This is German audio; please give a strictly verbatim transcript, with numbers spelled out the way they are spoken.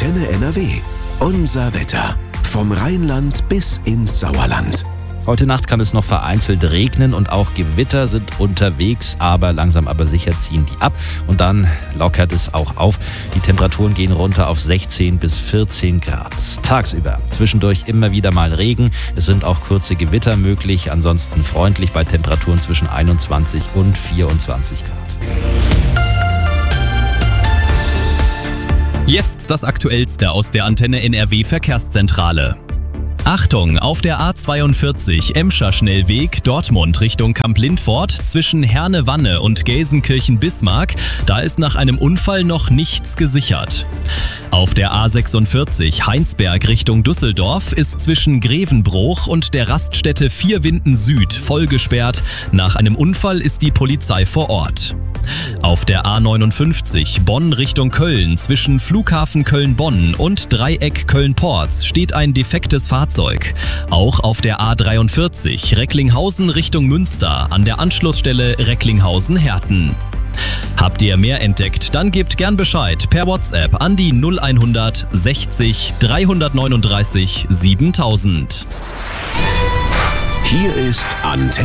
Antenne N R W. Unser Wetter. Vom Rheinland bis ins Sauerland. Heute Nacht kann es noch vereinzelt regnen und auch Gewitter sind unterwegs, aber langsam aber sicher ziehen die ab und dann lockert es auch auf. Die Temperaturen gehen runter auf sechzehn bis vierzehn Grad. Tagsüber zwischendurch immer wieder mal Regen. Es sind auch kurze Gewitter möglich, ansonsten freundlich bei Temperaturen zwischen einundzwanzig und vierundzwanzig Grad. Jetzt das Aktuellste aus der Antenne N R W Verkehrszentrale. Achtung, auf der A zweiundvierzig Emscher Schnellweg Dortmund Richtung Kamp-Lindfort zwischen Herne-Wanne und Gelsenkirchen-Bismarck, da ist nach einem Unfall noch nichts gesichert. Auf der A sechsundvierzig Heinsberg Richtung Düsseldorf ist zwischen Grevenbruch und der Raststätte Vierwinden Süd voll gesperrt. Nach einem Unfall ist die Polizei vor Ort. Auf der A neunundfünfzig Bonn Richtung Köln zwischen Flughafen Köln-Bonn und Dreieck Köln-Porz steht ein defektes Fahrzeug. Auch auf der A dreiundvierzig Recklinghausen Richtung Münster an der Anschlussstelle Recklinghausen-Herten. Habt ihr mehr entdeckt, dann gebt gern Bescheid per WhatsApp an die null hundert sechzig dreihundertneununddreißig siebentausend. Hier ist Antenne.